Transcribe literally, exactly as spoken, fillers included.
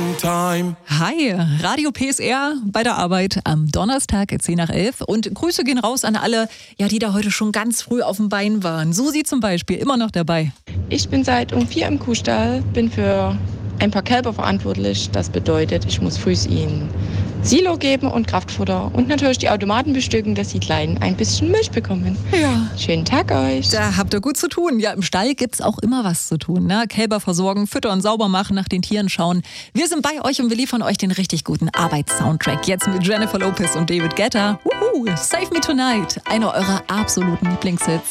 long time. Hi, Radio P S R bei der Arbeit am Donnerstag, zehn nach elf. Und Grüße gehen raus an alle, ja, die da heute schon ganz früh auf dem Bein waren. Susi zum Beispiel, immer noch dabei. Ich bin seit um vier im Kuhstall, bin für ein paar Kälber verantwortlich. Das bedeutet, ich muss früh ihnen Silo geben und Kraftfutter und natürlich die Automaten bestücken, dass die Kleinen ein bisschen Milch bekommen. Ja. Schönen Tag euch. Da habt ihr gut zu tun. Ja, im Stall gibt's auch immer was zu tun. Ne? Kälber versorgen, füttern, sauber machen, nach den Tieren schauen. Wir sind bei euch und wir liefern euch den richtig guten Arbeitssoundtrack. Jetzt mit Jennifer Lopez und David Guetta. Uhu, Save Me Tonight, einer eurer absoluten Lieblingshits.